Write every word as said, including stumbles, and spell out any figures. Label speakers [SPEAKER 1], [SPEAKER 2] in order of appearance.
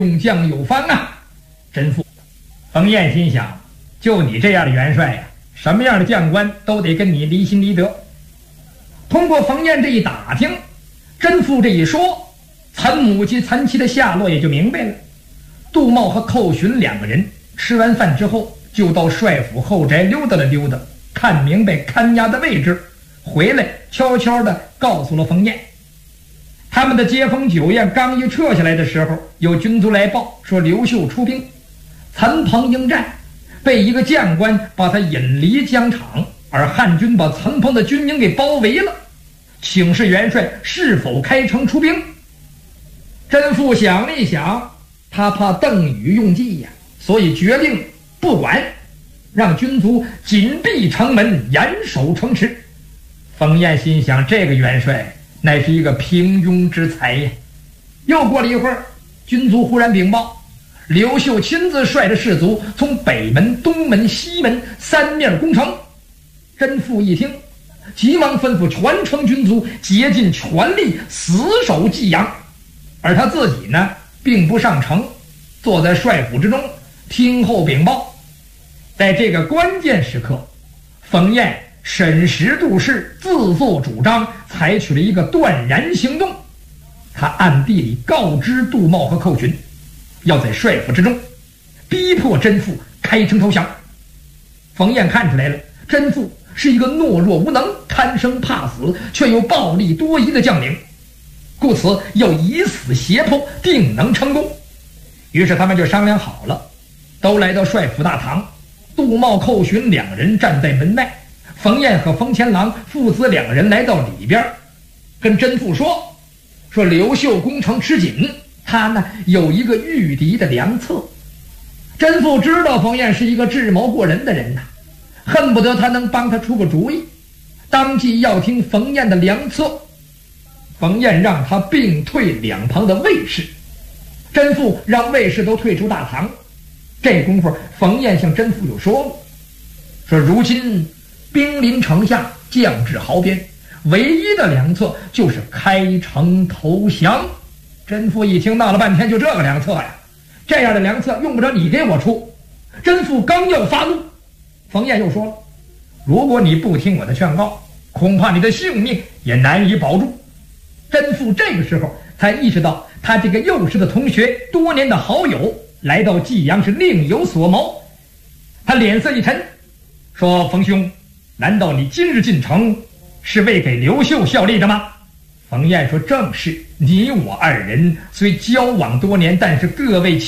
[SPEAKER 1] 用将有方啊！真父，冯彦心想，就你这样的元帅呀、啊，什么样的将官都得跟你离心离德。通过冯彦这一打听，真父这一说，岑母及岑琦的下落也就明白了。杜茂和寇寻两个人吃完饭之后，就到帅府后宅溜达了溜达，看明白看押的位置，回来悄悄地告诉了冯彦。他们的接风酒宴刚一撤下来的时候，有军卒来报说刘秀出兵，岑彭应战，被一个将官把他引离疆场，而汉军把岑彭的军营给包围了，请示元帅是否开城出兵。甄父想了一想，他怕邓禹用计呀，所以决定不管，让军卒紧闭城门，严守城池。冯彦心想，这个元帅乃是一个平庸之才呀。又过了一会儿，军卒忽然禀报，刘秀亲自率着士卒从北门、东门、西门三面攻城。甄父一听，急忙吩咐全城军卒竭尽全力死守济阳，而他自己呢，并不上城，坐在帅府之中听候禀报。在这个关键时刻，冯彦审时度势，自作主张，采取了一个断然行动。他暗地里告知杜茂和寇寻，要在帅府之中逼迫甄父开城投降。冯彦看出来了，甄父是一个懦弱无能、贪生怕死却又暴力多疑的将领，故此要以死胁迫，定能成功。于是他们就商量好了，都来到帅府大堂。杜茂、寇寻两人站在门外，冯彦和冯乾郎父子两人来到里边，跟甄父说说刘秀攻城吃紧，他呢有一个御敌的良策。甄父知道冯彦是一个智谋过人的人呐，恨不得他能帮他出个主意，当即要听冯彦的良策。冯彦让他并退两旁的卫士，甄父让卫士都退出大堂。这功夫，冯彦向甄父就说了，说如今兵临城下，将至壕边，唯一的良策就是开城投降。甄父一听，闹了半天就这个良策呀，这样的良策用不着你给我出。甄父刚要发怒，冯彦又说了，如果你不听我的劝告，恐怕你的性命也难以保住。甄父这个时候才意识到，他这个幼师的同学，多年的好友，来到济阳是另有所谋。他脸色一沉，说，冯兄，难道你今日进城是为给刘秀效力的吗？冯彦说，正是，你我二人虽交往多年，但是各为